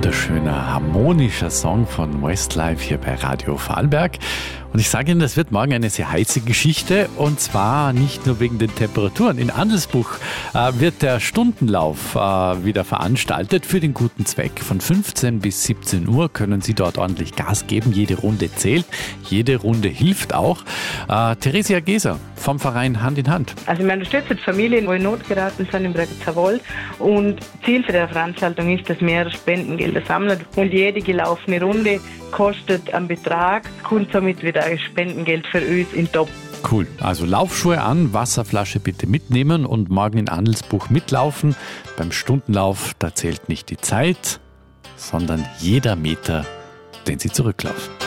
wunderschöner, harmonischer Song von Westlife hier bei Radio Vorarlberg. Und ich sage Ihnen, das wird morgen eine sehr heiße Geschichte, und zwar nicht nur wegen den Temperaturen. In Andelsbuch wird der Stundenlauf wieder veranstaltet für den guten Zweck. Von 15 bis 17 Uhr können Sie dort ordentlich Gas geben. Jede Runde zählt, jede Runde hilft auch. Theresia Geser vom Verein Hand in Hand. Also wir unterstützen Familien, die in Not geraten sind im Bregenzer, und Ziel für der Veranstaltung ist, dass wir Spendengelder sammeln, und jede gelaufene Runde kostet einen Betrag, kommt somit wieder ein Spendengeld für uns in Top. Cool. Also Laufschuhe an, Wasserflasche bitte mitnehmen und morgen in Andelsbuch mitlaufen. Beim Stundenlauf, da zählt nicht die Zeit, sondern jeder Meter, den Sie zurücklaufen.